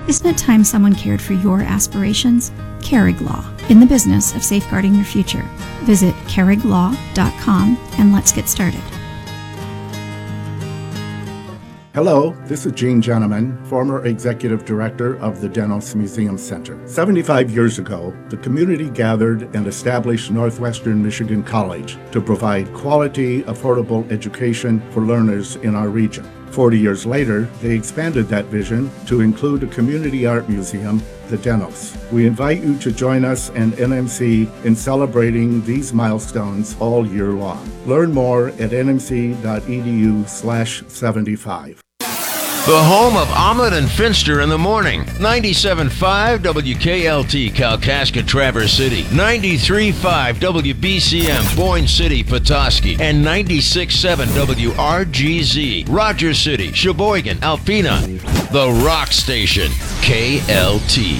Isn't it time someone cared for your aspirations? Carrig Law, in the business of safeguarding your future. Visit carriglaw.com and let's get started. Hello, this is Gene Gentleman, former executive director of the Denos Museum Center. 75 years ago, the community gathered and established Northwestern Michigan College to provide quality, affordable education for learners in our region. 40 years later, they expanded that vision to include a community art museum, the Denos. We invite you to join us and NMC in celebrating these milestones all year long. Learn more at nmc.edu/75. The home of Omelet and Finster in the morning. 97.5 WKLT Kalkaska Traverse City. 93.5 WBCM Boyne City Petoskey. And 96.7 WRGZ Rogers City, Sheboygan, Alpena. The Rock Station. KLT.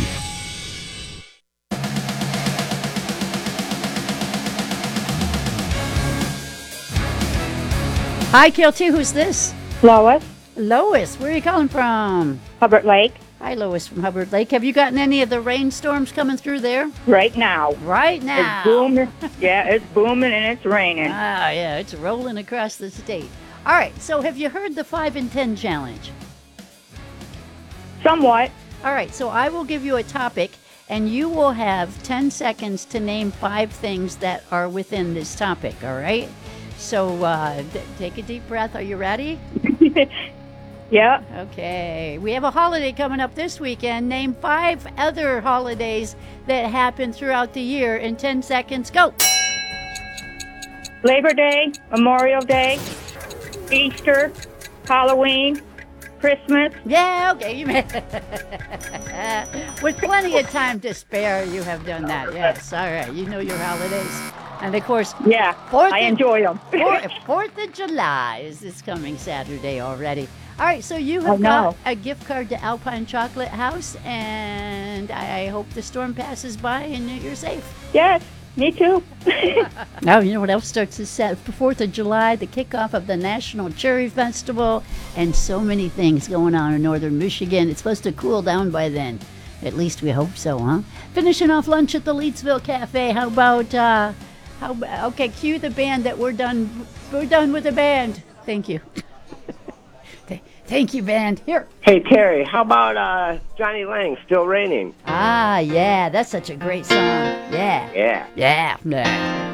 Hi, KLT. Who's this? Lois, Lois. Where are you calling from? Hubbard Lake, Hi, Lois from Hubbard Lake. Have you gotten any of the rainstorms coming through there? right now. Right now. It's booming. Yeah, it's booming and it's raining. Ah, yeah, it's rolling across the state. All right, so have you heard the 5 in 10 challenge? Somewhat. All right, so I will give you a topic, and you will have 10 seconds to name 5 things that are within this topic, all right? So take a deep breath. Are you ready? Yeah. Okay. We have a holiday coming up this weekend. Name 5 other holidays that happen throughout the year in 10 seconds. Go. Labor Day, Memorial Day, Easter, Halloween, Christmas. Yeah, okay. You made with plenty of time to spare, you have done that. Yes. All right. You know your holidays. And of course, Yeah, I enjoy them. 4th of July is this coming Saturday already. All right, so you have I got know. a gift card to Alpine Chocolate House, and I hope the storm passes by and you're safe. Yes, me too. Now, you know what else starts this 4th of July, the kickoff of the National Cherry Festival, and so many things going on in northern Michigan. It's supposed to cool down by then. At least we hope so, huh? Finishing off lunch at the Leedsville Cafe. How about, okay, cue the band that we're done with the band. Thank you. Thank you, band. Here. Hey, Terry, how about Johnny Lang, Still Raining? Ah, yeah, that's such a great song. Yeah. Yeah. Yeah.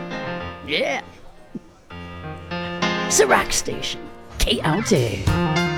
Yeah. Yeah. It's the Rock Station. KLT.